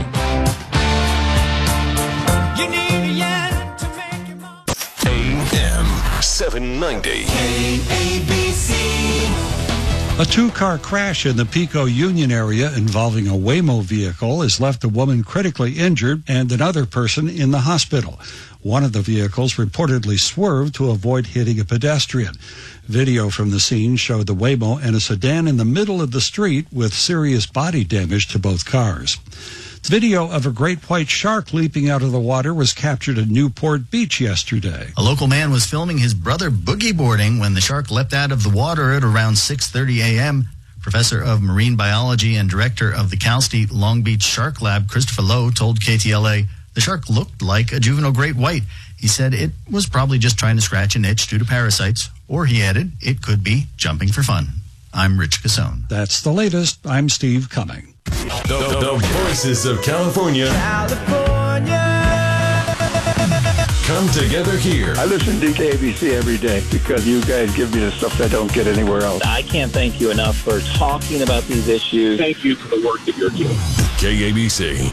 [SPEAKER 6] A M seven ninety.
[SPEAKER 4] K A B C.
[SPEAKER 15] A two-car crash in the Pico Union area involving a Waymo vehicle has left a woman critically injured and another person in the hospital. One of the vehicles reportedly swerved to avoid hitting a pedestrian. Video from the scene showed the Waymo and a sedan in the middle of the street with serious body damage to both cars. Video of a great white shark leaping out of the water was captured at Newport Beach yesterday.
[SPEAKER 16] A local man was filming his brother boogie boarding when the shark leapt out of the water at around six thirty a.m. Professor of Marine Biology and Director of the Cal State Long Beach Shark Lab, Christopher Lowe, told K T L A the shark looked like a juvenile great white. He said it was probably just trying to scratch an itch due to parasites, or he added, it could be jumping for fun. I'm Rich Cassone.
[SPEAKER 15] That's the latest. I'm Steve Cumming.
[SPEAKER 6] The, the voices of California, California come together here.
[SPEAKER 8] I listen to K A B C every day because you guys give me the stuff that I don't get anywhere else.
[SPEAKER 9] I can't thank you enough for talking about these issues.
[SPEAKER 8] Thank you for the work that you're doing.
[SPEAKER 6] K A B C.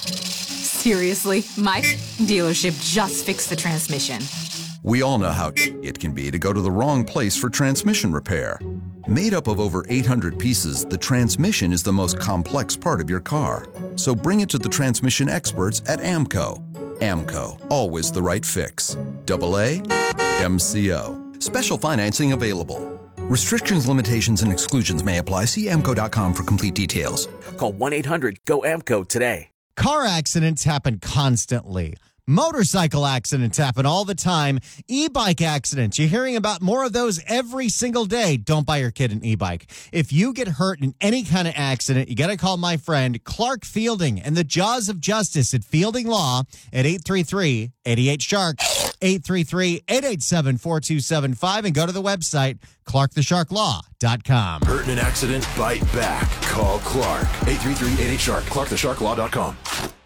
[SPEAKER 10] Seriously, my dealership just fixed the transmission.
[SPEAKER 26] We all know how it can be to go to the wrong place for transmission repair. Made up of over eight hundred pieces, the transmission is the most complex part of your car. So bring it to the transmission experts at AMCO. AMCO, always the right fix. Double A, M C O. Special financing available. Restrictions, limitations, and exclusions may apply. See A M C O dot com for complete details.
[SPEAKER 5] Call one eight hundred G O A M C O today.
[SPEAKER 22] Car accidents happen constantly. Motorcycle accidents happen all the time. E-bike accidents, you're hearing about more of those every single day. Don't buy your kid an e-bike. If you get hurt in any kind of accident, you got to call my friend Clark Fielding and the Jaws of Justice at Fielding Law at eight three three, eight eight, shark, eight three three, eight eight seven, four two seven five, and go to the website, clark the shark law dot com.
[SPEAKER 20] Hurt in an accident? Bite back. Call Clark. eight three three, eight eight, shark, clark the shark law dot com.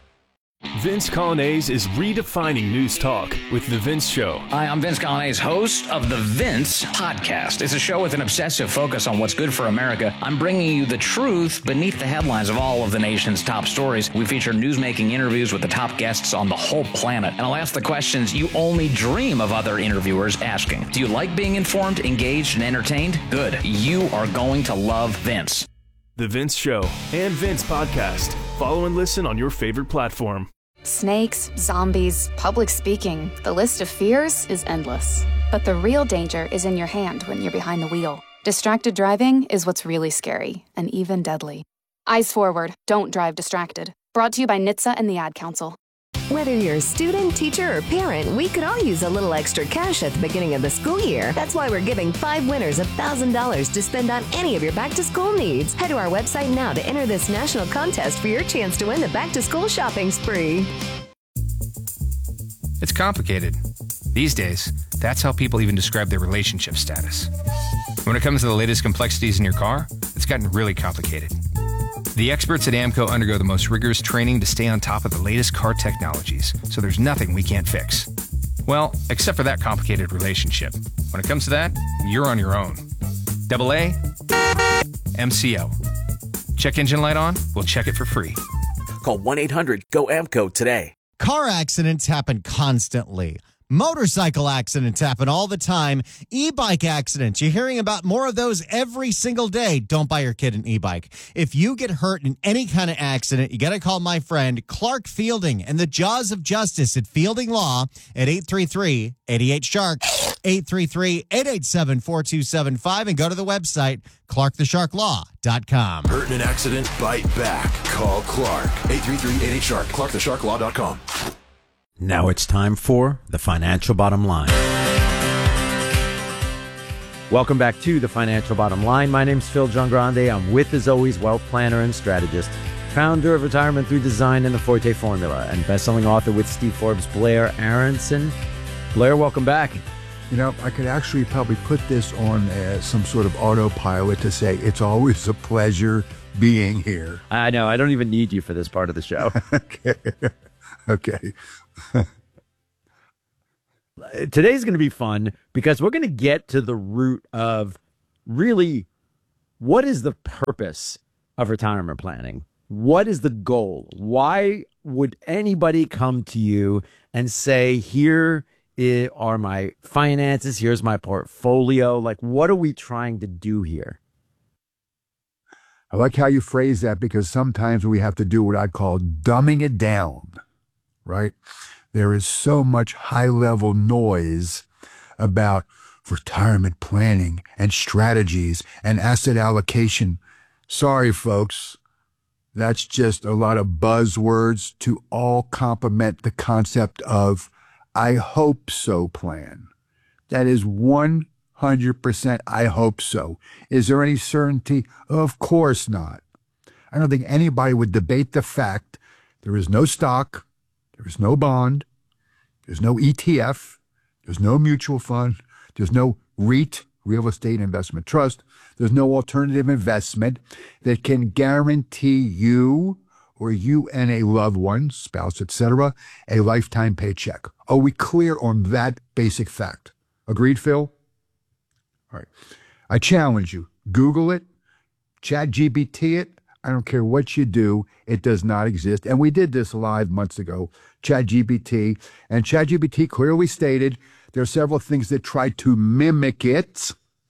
[SPEAKER 27] Vince Colonnese is redefining news talk with The Vince Show.
[SPEAKER 28] Hi, I'm Vince Colonnese, host of The Vince Podcast. It's a show with an obsessive focus on what's good for America. I'm bringing you the truth beneath the headlines of all of the nation's top stories. We feature news-making interviews with the top guests on the whole planet. And I'll ask the questions you only dream of other interviewers asking. Do you like being informed, engaged, and entertained? Good. You are going to love Vince.
[SPEAKER 27] The Vince Show and Vince Podcast. Follow and listen on your favorite platform.
[SPEAKER 29] Snakes, zombies, public speaking. The list of fears is endless. But the real danger is in your hand when you're behind the wheel. Distracted driving is what's really scary and even deadly. Eyes forward. Don't drive distracted. Brought to you by N H T S A and the Ad Council.
[SPEAKER 30] Whether you're a student, teacher, or parent, we could all use a little extra cash at the beginning of the school year. That's why we're giving five winners one thousand dollars to spend on any of your back-to-school needs. Head to our website now to enter this national contest for your chance to win the back-to-school shopping spree.
[SPEAKER 31] It's complicated. These days, that's how people even describe their relationship status. When it comes to the latest complexities in your car, it's gotten really complicated. The experts at AMCO undergo the most rigorous training to stay on top of the latest car technologies, so there's nothing we can't fix. Well, except for that complicated relationship. When it comes to that, you're on your own. Double A, M C O. Check engine light on? We'll check it for free.
[SPEAKER 5] Call one eight hundred G O A M C O today.
[SPEAKER 22] Car accidents happen constantly. Motorcycle accidents happen all the time. E-bike accidents, you're hearing about more of those every single day. Don't buy your kid an e-bike. If you get hurt in any kind of accident, you got to call my friend Clark Fielding and the Jaws of Justice at Fielding Law at eight three three, eight eight, shark, eight three three, eight eight seven, four two seven five, and go to the website, clark the shark law dot com.
[SPEAKER 20] Hurt in an accident? Bite back. Call Clark. eight three three, eight eight, shark, clark the shark law dot com.
[SPEAKER 24] Now it's time for the Financial Bottom Line. Welcome back to the Financial Bottom Line. My name's Phil Giangrande. I'm with, as always, wealth planner and strategist founder of Retirement Through Design and the Forte Formula, and best-selling author with Steve Forbes, Blair Aronson. Blair, welcome back.
[SPEAKER 25] You know, I could actually probably put this on uh, some sort of autopilot to say it's always a pleasure being here.
[SPEAKER 24] I know. I don't even need you for this part of the show.
[SPEAKER 25] Okay. Okay.
[SPEAKER 24] Today's going to be fun because we're going to get to the root of really what is the purpose of retirement planning? What is the goal? Why would anybody come to you and say, here are my finances, here's my portfolio? Like, what are we trying to do here?
[SPEAKER 25] I like how you phrase that, because sometimes we have to do what I call dumbing it down, right? There is so much high-level noise about retirement planning and strategies and asset allocation. Sorry, folks. That's just a lot of buzzwords to all complement the concept of I hope so plan. That is one hundred percent I hope so. Is there any certainty? Of course not. I don't think anybody would debate the fact there is no stock, there is no bond, there's no E T F, there's no mutual fund, there's no REIT, real estate investment trust, there's no alternative investment that can guarantee you or you and a loved one, spouse, et cetera, a lifetime paycheck. Are we clear on that basic fact? Agreed, Phil? All right. I challenge you. Google it, Chat G P T it. I don't care what you do. It does not exist. And we did this live months ago, Chat G P T. And Chat G P T clearly stated there are several things that try to mimic it,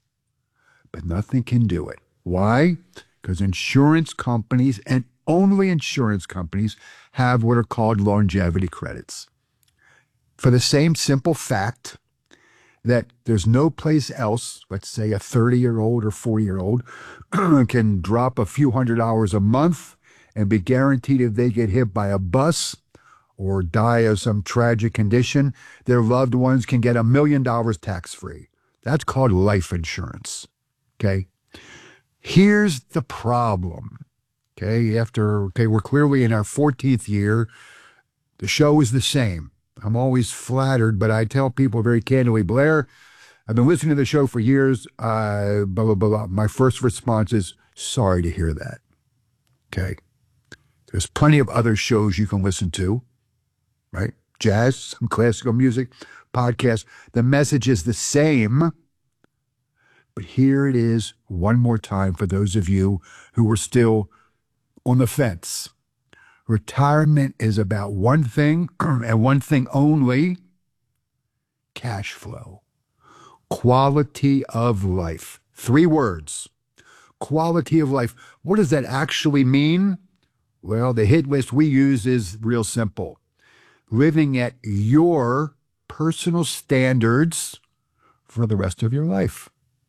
[SPEAKER 25] but nothing can do it. Why? Because insurance companies, and only insurance companies, have what are called longevity credits. For the same simple fact that there's no place else, let's say a thirty-year-old or forty-year-old, can drop a few hundred dollars a month and be guaranteed if they get hit by a bus or die of some tragic condition, their loved ones can get a million dollars tax-free. That's called life insurance, okay? Here's the problem, okay? After, okay, we're clearly in our fourteenth year. The show is the same. I'm always flattered, but I tell people very candidly, Blair, I've been listening to the show for years, uh, blah, blah, blah, blah. My first response is, sorry to hear that, okay? There's plenty of other shows you can listen to, right? Jazz, some classical music, podcasts. The message is the same, but here it is one more time for those of you who are still on the fence. Retirement is about one thing and one thing only: cash flow, quality of life. Three words: quality of life. What does that actually mean? Well, the hit list we use is real simple: living at your personal standards for the rest of your life.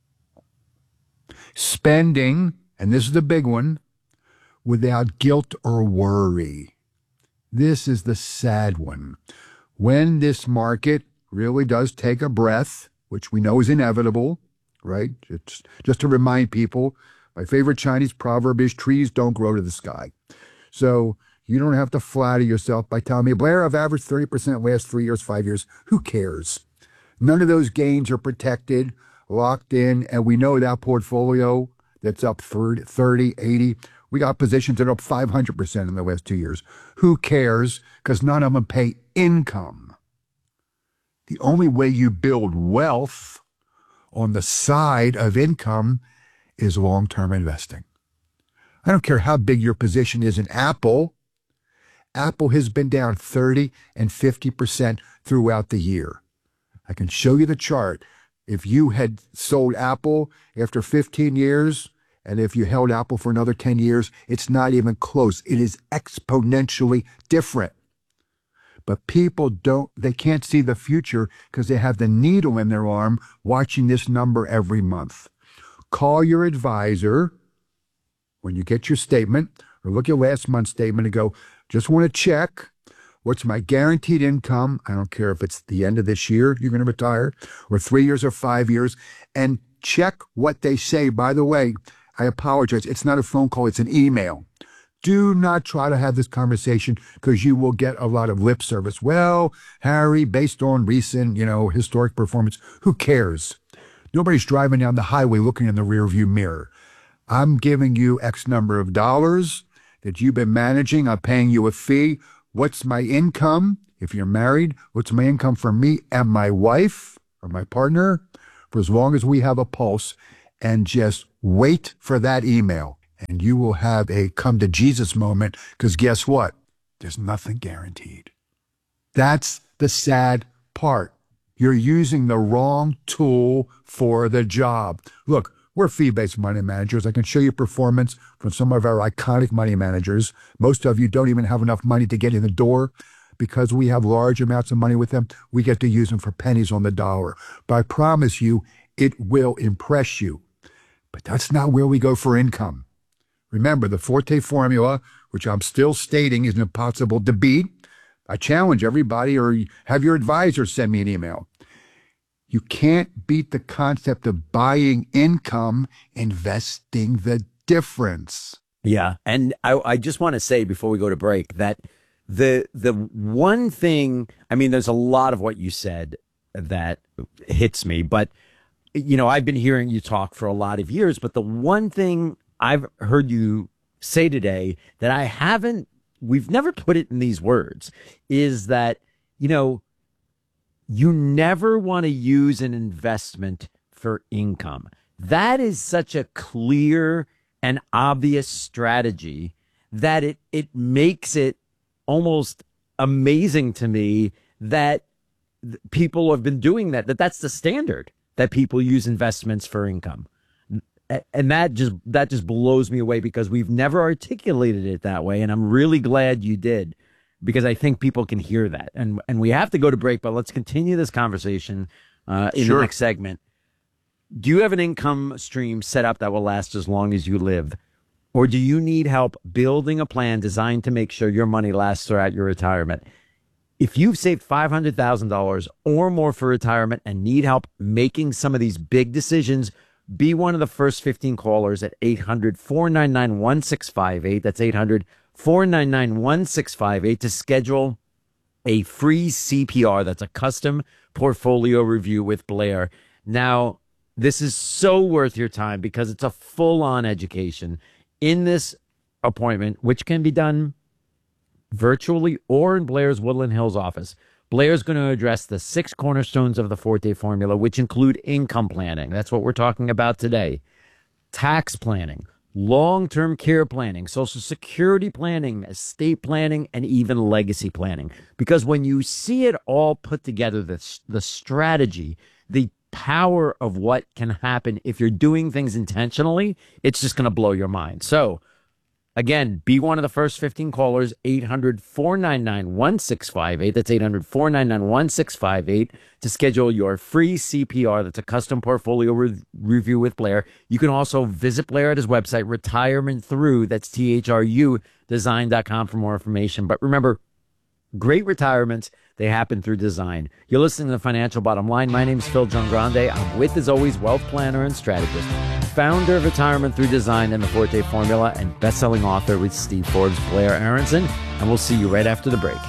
[SPEAKER 25] Spending, and this is the big one, without guilt or worry. This is the sad one. When this market really does take a breath, which we know is inevitable, right? It's just to remind people, my favorite Chinese proverb is trees don't grow to the sky. So you don't have to flatter yourself by telling me, Blair, I've averaged thirty percent last three years, five years. Who cares? None of those gains are protected, locked in, and we know that portfolio that's up thirty, eighty, we got positions that are up five hundred percent in the last two years. Who cares? Because none of them pay income. The only way you build wealth on the side of income is long-term investing. I don't care how big your position is in Apple. Apple has been down thirty and fifty percent throughout the year. I can show you the chart. If you had sold Apple after fifteen years, and if you held Apple for another ten years, it's not even close. It is exponentially different. But people don't, they can't see the future because they have the needle in their arm watching this number every month. Call your advisor when you get your statement, or look at your last month's statement and go, just want to check, what's my guaranteed income? I don't care if it's the end of this year you're going to retire, or three years or five years, and check what they say. By the way, I apologize. It's not a phone call. It's an email. do not try to have this conversation because you will get a lot of lip service. Well, Harry, based on recent, you know, historic performance, who cares? Nobody's driving down the highway looking in the rearview mirror. I'm giving you X number of dollars that you've been managing. I'm paying you a fee. What's my income? If you're married, what's my income for me and my wife or my partner for as long as we have a pulse? And just wait for that email. And you will have a come to Jesus moment, because guess what? There's nothing guaranteed. That's the sad part. You're using the wrong tool for the job. Look, we're fee-based money managers. I can show you performance from some of our iconic money managers. Most of you don't even have enough money to get in the door. Because we have large amounts of money with them, we get to use them for pennies on the dollar. But I promise you, it will impress you. But that's not where we go for income. Remember, the Forte formula, which I'm still stating is impossible to beat. I challenge everybody, or have your advisor send me an email. You can't beat the concept of buying income, investing the difference.
[SPEAKER 24] Yeah. And I, I just want to say before we go to break that the the one thing, I mean, there's a lot of what you said that hits me, but, you know, I've been hearing you talk for a lot of years, but the one thing I've heard you say today that I haven't, we've never put it in these words, is that, you know, you never want to use an investment for income. That is such a clear and obvious strategy that it, it makes it almost amazing to me that people have been doing that, that that's the standard, that people use investments for income. And that just that just blows me away because we've never articulated it that way. And I'm really glad you did, because I think people can hear that. And and we have to go to break, but let's continue this conversation uh, in
[SPEAKER 25] Sure.
[SPEAKER 24] the next segment. Do you have an income stream set up that will last as long as you live? Or do you need help building a plan designed to make sure your money lasts throughout your retirement? If you've saved five hundred thousand dollars or more for retirement and need help making some of these big decisions, be one of the first fifteen callers at eight hundred, four nine nine, one six five eight. That's eight hundred, four nine nine, one six five eight to schedule a free C P R. That's a custom portfolio review with Blair. Now, this is so worth your time because it's a full-on education. In this appointment, which can be done virtually or in Blair's Woodland Hills office, Blair's going to address the six cornerstones of the Forte formula, which include income planning. That's what we're talking about today. Tax planning, long-term care planning, Social Security planning, estate planning, and even legacy planning. Because when you see it all put together, the, the strategy, the power of what can happen if you're doing things intentionally, it's just going to blow your mind. So, again, be one of the first fifteen callers, eight hundred, four nine nine, one six five eight. That's eight hundred, four nine nine, one six five eight to schedule your free C P R. That's a custom portfolio re- review with Blair. You can also visit Blair at his website, Retirement Through, that's T H R U, design dot com for more information. But remember, great retirements, they happen through design. You're listening to The Financial Bottom Line. My name is Phil Giangrande. I'm with, as always, wealth planner and strategist, founder of Retirement Through Design and the Forte Formula, and best-selling author with Steve Forbes, Blair Aronson. And we'll see you right after the break.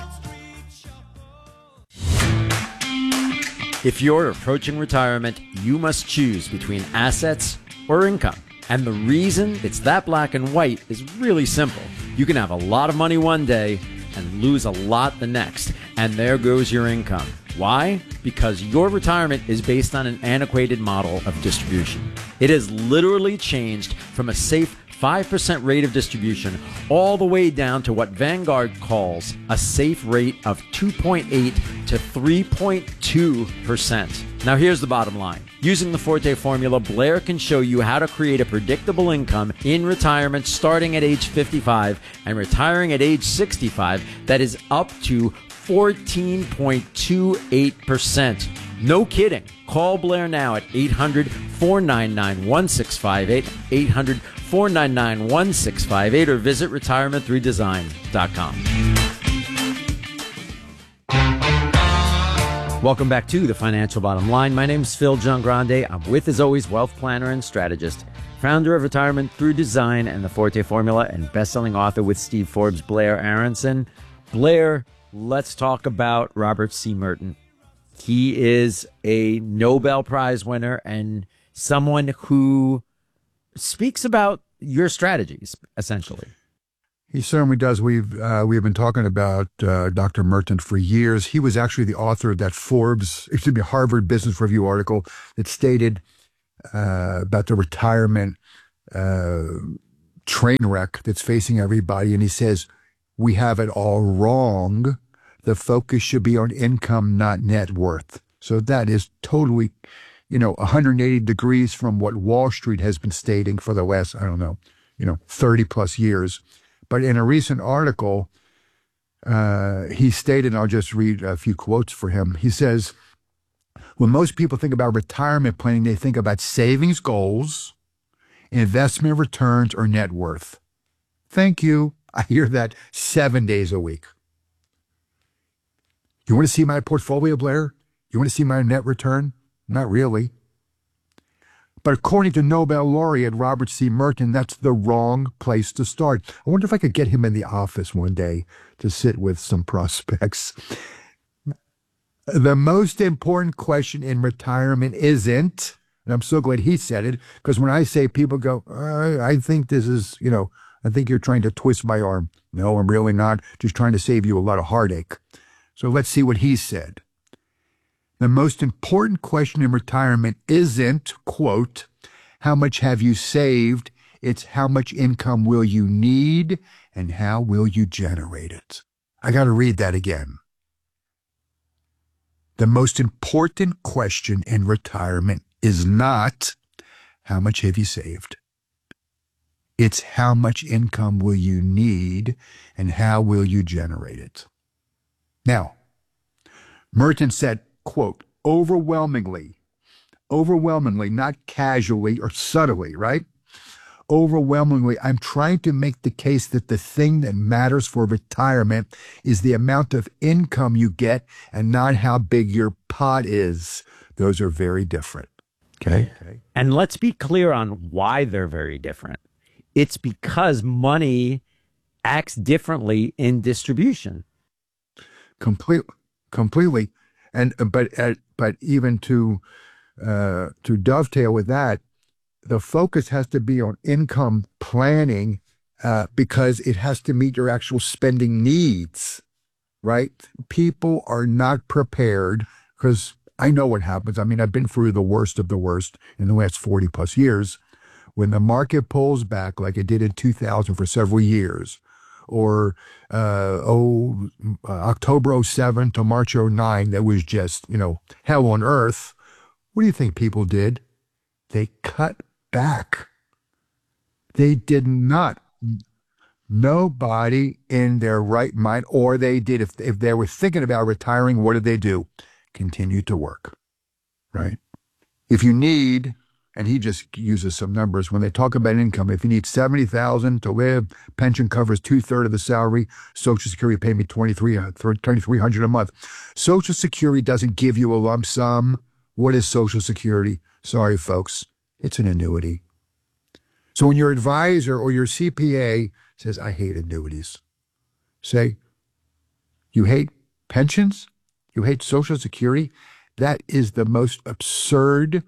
[SPEAKER 24] If you're approaching retirement, you must choose between assets or income. And the reason it's that black and white is really simple. You can have a lot of money one day and lose a lot the next. And there goes your income. Why? Because your retirement is based on an antiquated model of distribution. It has literally changed from a safe five percent rate of distribution all the way down to what Vanguard calls a safe rate of two point eight to three point two percent. Now here's the bottom line. Using the Forte formula, Blair can show you how to create a predictable income in retirement starting at age fifty-five and retiring at age sixty-five that is up to fourteen point two eight percent. No kidding. Call Blair now at eight hundred, four nine nine, one six five eight, eight hundred, four nine nine, one six five eight, or visit retirement through design dot com. Welcome back to The Financial Bottom Line. My name is Phil Giangrande. I'm with, as always, wealth planner and strategist, founder of Retirement Through Design and the Forte Formula, and best-selling author with Steve Forbes, Blair Aronson. Blair, let's talk about Robert C. Merton. He is a Nobel Prize winner and someone who speaks about your strategies, essentially.
[SPEAKER 25] He certainly does. We've uh, we've been talking about uh, Doctor Merton for years. He was actually the author of that Forbes, excuse me, Harvard Business Review article that stated uh, about the retirement uh, train wreck that's facing everybody. And he says, we have it all wrong. The focus should be on income, not net worth. So that is totally, you know, one hundred eighty degrees from what Wall Street has been stating for the last, I don't know, you know, thirty plus years. But in a recent article, uh, he stated, and I'll just read a few quotes for him. He says, when most people think about retirement planning, they think about savings goals, investment returns, or net worth. Thank you. I hear that seven days a week. You want to see my portfolio, Blair? You want to see my net return? Not really. But according to Nobel laureate Robert C. Merton, that's the wrong place to start. I wonder if I could get him in the office one day to sit with some prospects. The most important question in retirement isn't, and I'm so glad he said it, because when I say, people go, uh, I think this is, you know, I think you're trying to twist my arm. No, I'm really not. Just trying to save you a lot of heartache. So let's see what he said. The most important question in retirement isn't, quote, how much have you saved? It's how much income will you need and how will you generate it? I got to read that again. The most important question in retirement is not how much have you saved? It's how much income will you need and how will you generate it? Now, Merton said, quote, overwhelmingly, overwhelmingly, not casually or subtly, right? Overwhelmingly, I'm trying to make the case that the thing that matters for retirement is the amount of income you get and not how big your pot is. Those are very different. Okay. okay.
[SPEAKER 24] And let's be clear on why they're very different. It's because money acts differently in distribution.
[SPEAKER 25] Completely, completely. And but uh, but even to uh, to dovetail with that, the focus has to be on income planning uh, because it has to meet your actual spending needs, right? People are not prepared because I know what happens. I mean, I've been through the worst of the worst in the last forty plus years. When the market pulls back like it did in two thousand for several years, or uh, oh, uh, October oh seven to March oh nine, that was just, you know, hell on earth. What do you think people did? They cut back. They did not. Nobody in their right mind, or they did, if, if they were thinking about retiring, what did they do? Continue to work, right? If you need, and he just uses some numbers when they talk about income. If you need seventy thousand dollars to live, pension covers two-thirds of the salary. Social Security pay me twenty-three hundred dollars a month. Social Security doesn't give you a lump sum. What is Social Security? Sorry, folks. It's an annuity. So when your advisor or your C P A says, I hate annuities, say, you hate pensions? You hate Social Security? That is the most absurd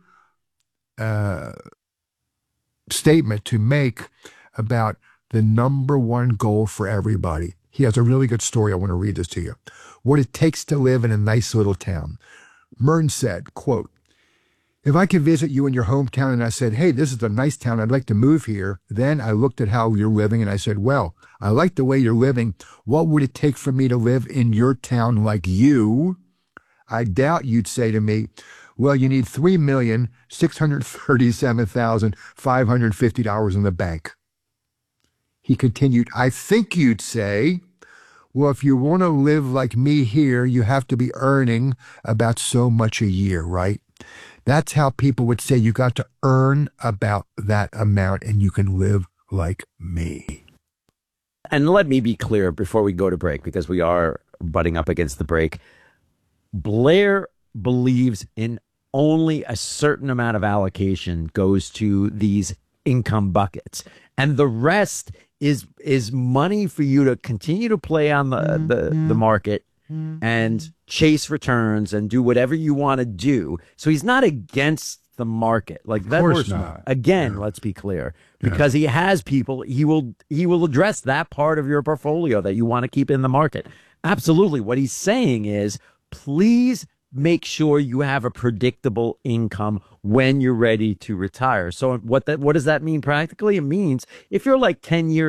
[SPEAKER 25] Uh, statement to make about the number one goal for everybody. He has a really good story. I want to read this to you. What it takes to live in a nice little town. Merton said, quote, if I could visit you in your hometown and I said, hey, this is a nice town, I'd like to move here. Then I looked at how you're living and I said, well, I like the way you're living. What would it take for me to live in your town like you? I doubt you'd say to me, well, you need three million six hundred thirty-seven thousand five hundred fifty dollars in the bank. He continued, I think you'd say, well, if you want to live like me here, you have to be earning about so much a year, right? That's how people would say you got to earn about that amount and you can live like me.
[SPEAKER 24] And let me be clear before we go to break, because we are butting up against the break. Blair believes in only a certain amount of allocation goes to these income buckets. And the rest is is money for you to continue to play on the, the, the market and chase returns and do whatever you want to do. So he's not against the market. Like that
[SPEAKER 25] course
[SPEAKER 24] works
[SPEAKER 25] not.
[SPEAKER 24] again,
[SPEAKER 25] Yeah.
[SPEAKER 24] let's be clear. Because he has people, he will he will address that part of your portfolio that you want to keep in the market. Absolutely. What he's saying is, please make sure you have a predictable income when you're ready to retire. So what that what does that mean practically? It means if you're like ten years